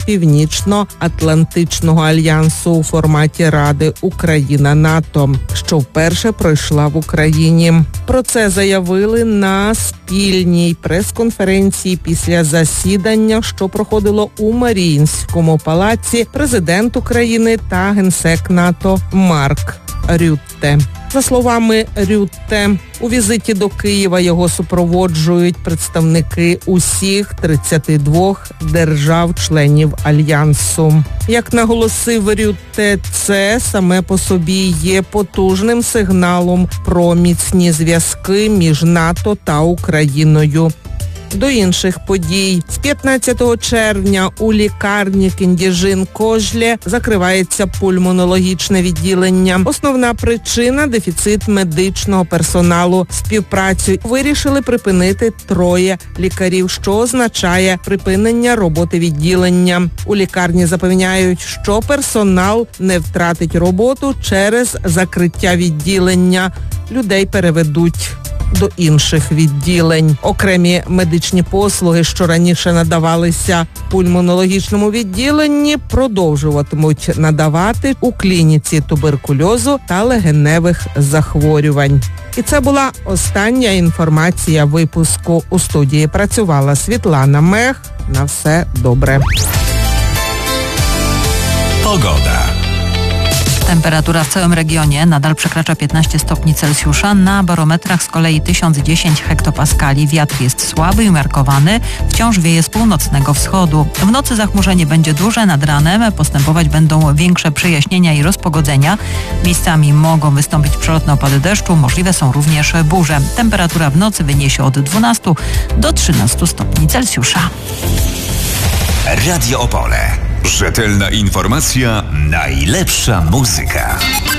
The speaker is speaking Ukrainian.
Північно-Атлантичного альянсу у форматі Ради Україна-НАТО, що вперше пройшла в Україні. Про це заявили на спільній прес-конференції після засідання, що проходило у Маріїнському палаці, президент України та генсек НАТО Марк Рютте. За словами Рютте, у візиті до Києва його супроводжують представники усіх 32 держав-членів Альянсу. Як наголосив Рютте, це саме по собі є потужним сигналом про міцні зв'язки між НАТО та Україною. До інших подій. З 15 червня у лікарні Кіндіжин-Кожлє закривається пульмонологічне відділення. Основна причина – дефіцит медичного персоналу. Співпрацю вирішили припинити 3 лікарів, що означає припинення роботи відділення. У лікарні запевняють, що персонал не втратить роботу через закриття відділення. Людей переведуть до інших відділень. Окремі медичні послуги, що раніше надавалися в пульмонологічному відділенні, продовжуватимуть надавати у клініці туберкульозу та легеневих захворювань. І це була остання інформація випуску. У студії працювала Світлана Мех. На все добре. Pogoda. Temperatura w całym regionie nadal przekracza 15 stopni Celsjusza, na barometrach z kolei 1010 hektopaskali. Wiatr jest słaby i umiarkowany, wciąż wieje z północnego wschodu. W nocy zachmurzenie będzie duże, nad ranem postępować będą większe przejaśnienia i rozpogodzenia. Miejscami mogą wystąpić przelotne opady deszczu, możliwe są również burze. Temperatura w nocy wyniesie od 12 do 13 stopni Celsjusza. Radio Opole. Rzetelna informacja, najlepsza muzyka.